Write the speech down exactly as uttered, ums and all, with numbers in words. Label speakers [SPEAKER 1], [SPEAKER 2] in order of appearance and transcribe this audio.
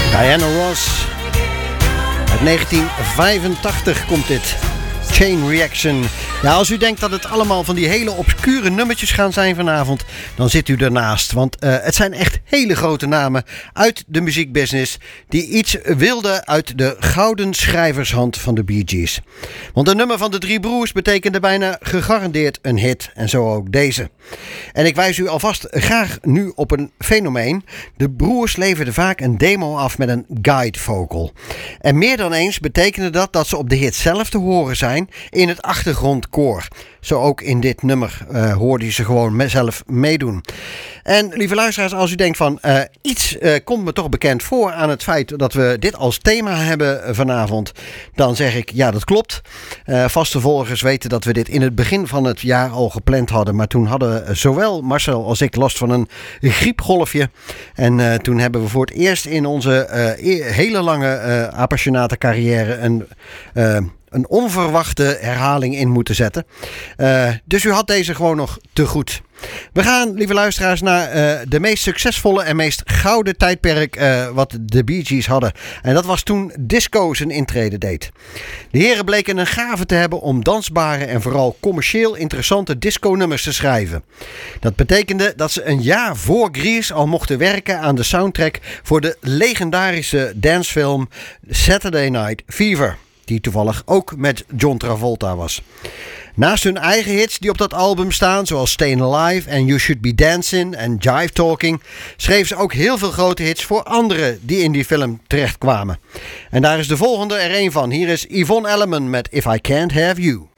[SPEAKER 1] Diana Ross. Uit negentien vijfentachtig komt dit. Chain Reaction. Ja, als u denkt dat het allemaal van die hele obscure nummertjes gaan zijn vanavond, dan zit u ernaast. Want uh, het zijn echt hele grote namen uit de muziekbusiness die iets wilden uit de gouden schrijvershand van de Bee Gees. Want een nummer van de drie broers betekende bijna gegarandeerd een hit. En zo ook deze. En ik wijs u alvast graag nu op een fenomeen. De broers leverden vaak een demo af met een guide vocal. En meer dan eens betekende dat dat ze op de hit zelf te horen zijn in het achtergrondkoor. Zo ook in dit nummer uh, hoorde je ze gewoon zelf meedoen. En lieve luisteraars, als u denkt van uh, iets uh, komt me toch bekend voor aan het feit dat we dit als thema hebben vanavond, dan zeg ik ja, dat klopt. Uh, vaste volgers weten dat we dit in het begin van het jaar al gepland hadden, maar toen hadden zowel Marcel als ik last van een griepgolfje. En uh, toen hebben we voor het eerst in onze uh, hele lange uh, appassionate carrière een uh, een onverwachte herhaling in moeten zetten. Uh, dus u had deze gewoon nog te goed. We gaan, lieve luisteraars, naar uh, de meest succesvolle en meest gouden tijdperk uh, wat de Bee Gees hadden. En dat was toen disco zijn intrede deed. De heren bleken een gave te hebben om dansbare en vooral commercieel interessante disco-nummers te schrijven. Dat betekende dat ze een jaar voor Grease al mochten werken aan de soundtrack voor de legendarische dancefilm Saturday Night Fever, die toevallig ook met John Travolta was. Naast hun eigen hits die op dat album staan, zoals Stayin' Alive en You Should Be Dancin' en Jive Talking, schreef ze ook heel veel grote hits voor anderen die in die film terechtkwamen. En daar is de volgende er een van. Hier is Yvonne Elliman met If I Can't Have You.